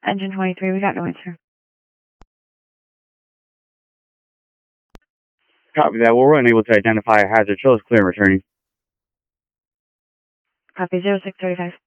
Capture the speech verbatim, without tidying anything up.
Engine twenty-three, we got no answer. Copy that. We're unable to identify a hazard. Show us clear and returning. Copy zero six thirty-five.